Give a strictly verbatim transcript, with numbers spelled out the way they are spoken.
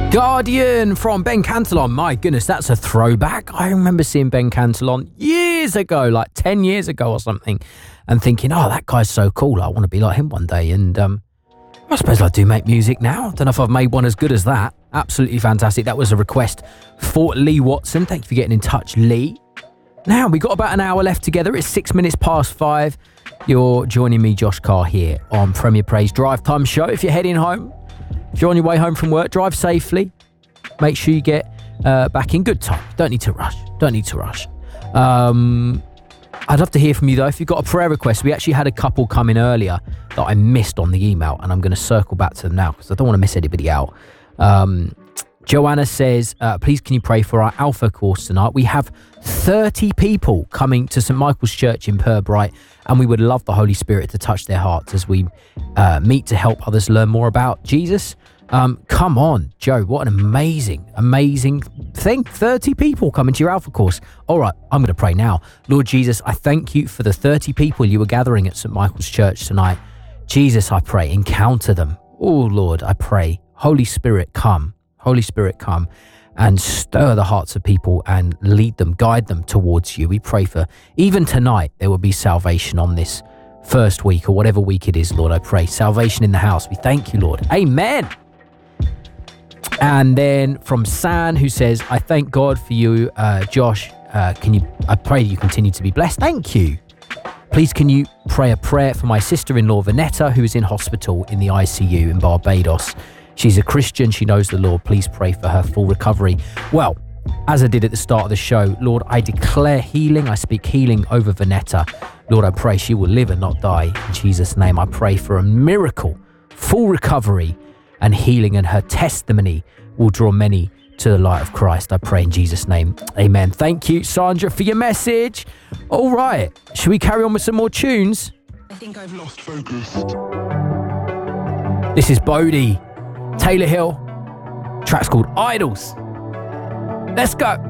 Guardian from Ben Cantillon. My goodness, that's a throwback. I remember seeing Ben Cantillon years ago, like ten years ago or something, and thinking, oh, that guy's so cool. I want to be like him one day. And um, I suppose I do make music now. I don't know if I've made one as good as that. Absolutely fantastic. That was a request for Lee Watson. Thank you for getting in touch, Lee. Now, we've got about an hour left together. It's six minutes past five. You're joining me, Josh Carr, here on Premier Praise Drive Time Show. If you're heading home, if you're on your way home from work, drive safely. Make sure you get uh, back in good time. Don't need to rush. Don't need to rush. Um, I'd love to hear from you, though. If you've got a prayer request, we actually had a couple come in earlier that I missed on the email, and I'm going to circle back to them now because I don't want to miss anybody out. Um, Joanna says, uh, please can you pray for our Alpha course tonight? We have thirty people coming to St Michael's Church in Pirbright, and we would love the Holy Spirit to touch their hearts as we uh, meet to help others learn more about Jesus. Um, come on, Joe, what an amazing, amazing thing. thirty people coming to your Alpha course. All right, I'm going to pray now. Lord Jesus, I thank you for the thirty people you were gathering at St Michael's Church tonight. Jesus, I pray, encounter them. Oh, Lord, I pray, Holy Spirit, come. Holy Spirit, come and stir the hearts of people and lead them, guide them towards you. We pray for, even tonight, there will be salvation on this first week or whatever week it is, Lord. I pray salvation in the house. We thank you, Lord. Amen. And then from San, who says, I thank God for you, uh, Josh. Uh, can you? I pray you continue to be blessed. Thank you. Please, can you pray a prayer for my sister-in-law, Vanetta, who is in hospital in the I C U in Barbados? She's a Christian. She knows the Lord. Please pray for her full recovery. Well, as I did at the start of the show, Lord, I declare healing. I speak healing over Vanetta. Lord, I pray she will live and not die. In Jesus' name, I pray for a miracle, full recovery and healing, and her testimony will draw many to the light of Christ. I pray in Jesus' name. Amen. Thank you, Sandra, for your message. All right. Should we carry on with some more tunes? I think I've lost focus. This is Bodie, Taylor Hill. Track's called Idols. Let's go.